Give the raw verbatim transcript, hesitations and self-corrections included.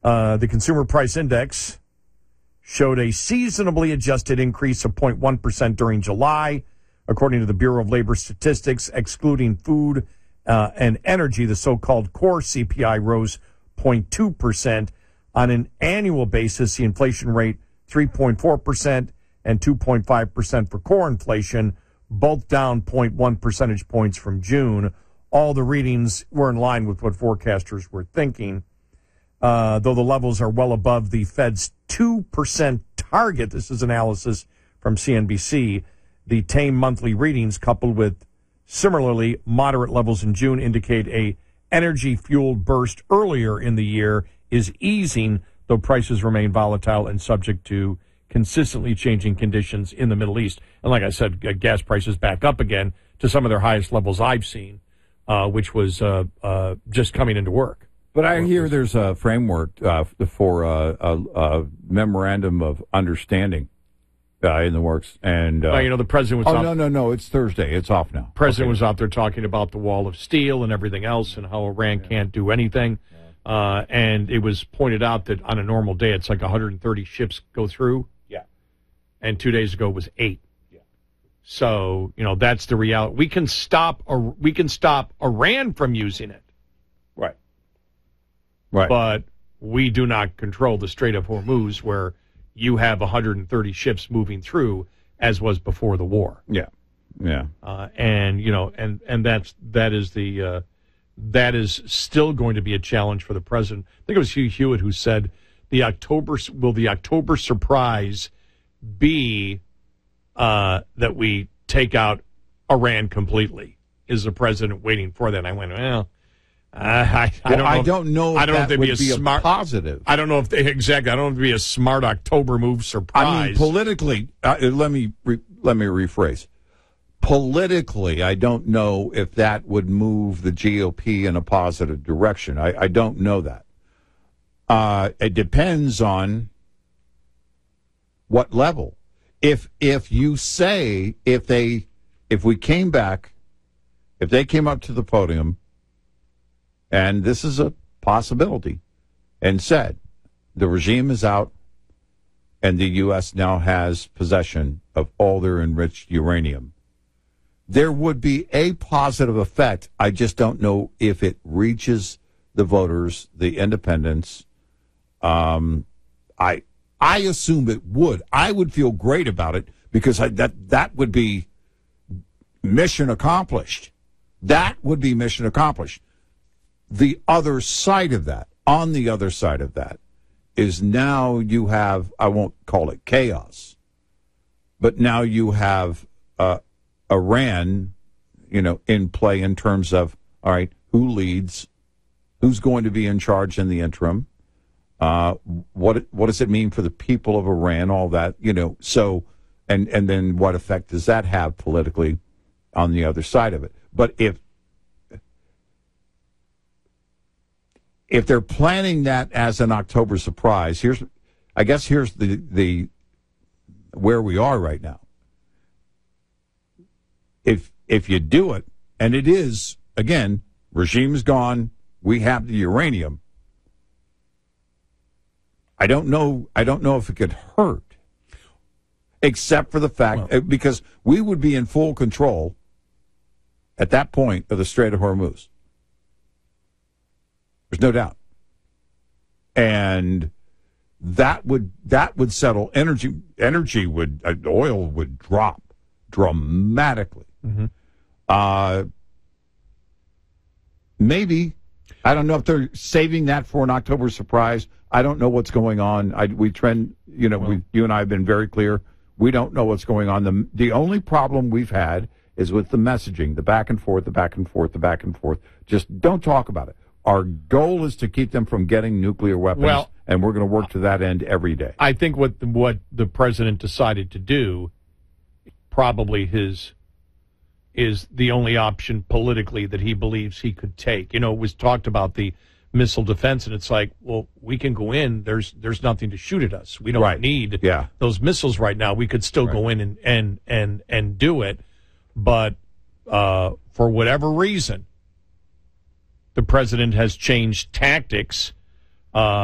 Uh, the Consumer Price Index showed a seasonably adjusted increase of zero point one percent during July. According to the Bureau of Labor Statistics, excluding food uh, and energy, the so-called core C P I rose zero point two percent. On an annual basis, the inflation rate three point four percent and two point five percent for core inflation, both down zero point one percentage points from June. All the readings were in line with what forecasters were thinking. Uh, though the levels are well above the Fed's two percent target, this is analysis from C N B C, the tame monthly readings coupled with similarly moderate levels in June indicate a energy-fueled burst earlier in the year is easing, though prices remain volatile and subject to consistently changing conditions in the Middle East. And like I said, gas prices back up again to some of their highest levels I've seen, uh, which was uh, uh, just coming into work. But I hear there's a framework uh, for a, a, a memorandum of understanding uh, in the works. And uh, well, you know, the president was oh, out, no, no, no, it's Thursday. It's off now. President okay. was out there talking about the wall of steel and everything else and how Iran yeah. can't do anything. Yeah. Uh, and it was pointed out that on a normal day, it's like one hundred thirty ships go through. Yeah. And two days ago was eight. Yeah. So, you know, that's the reality. We can stop, we can stop Iran from using it. Right. Right. But we do not control the Strait of Hormuz, where you have one hundred thirty ships moving through, as was before the war. Yeah, yeah. Uh, and you know, and and that's that is the uh, that is still going to be a challenge for the president. I think it was Hugh Hewitt who said the October will the October surprise be uh, that we take out Iran completely? Is the president waiting for that? And I went, well. Uh, I, I, well, don't I if, don't know if I don't that know if would be a be smart a positive. I don't know if they exactly. I don't know if it'd be a smart October move surprise. I mean, politically, uh, let me re, let me rephrase. Politically, I don't know if that would move the G O P in a positive direction. I, I don't know that. Uh, it depends on what level. If if you say if they if we came back, if they came up to the podium. And this is a possibility, and said the regime is out and the U S now has possession of all their enriched uranium. There would be a positive effect. I just don't know if it reaches the voters, the independents. Um, I I assume it would. I would feel great about it because I, that that would be mission accomplished. That would be mission accomplished. The other side of that, on the other side of that, is now you have, I won't call it chaos, but now you have uh, Iran, you know, in play in terms of, all right, who leads, who's going to be in charge in the interim, uh, what what does it mean for the people of Iran, all that, you know, so, and, and then what effect does that have politically on the other side of it? But if If they're planning that as an October surprise, here's, I guess here's the, the where we are right now. If if you do it, and it is, again, regime's gone, we have the uranium. I don't know. I don't know if it could hurt, except for the fact well, because we would be in full control at that point of the Strait of Hormuz. There's no doubt. And that would that would settle energy. Energy would uh, oil would drop dramatically. Mm-hmm. Uh, maybe I don't know if they're saving that for an October surprise. I don't know what's going on. I, we trend, you know, well, we, you and I have been very clear. We don't know what's going on. The the only problem we've had is with the messaging, the back and forth, the back and forth, the back and forth. Just don't talk about it. Our goal is to keep them from getting nuclear weapons, well, and we're going to work to that end every day. I think what the, what the president decided to do, probably his, is the only option politically that he believes he could take. You know, it was talked about the missile defense, and it's like, well, we can go in. There's there's nothing to shoot at us. We don't right. need yeah. those missiles right now. We could still right. go in and, and, and, and do it, but uh, for whatever reason, the president has changed tactics. Uh,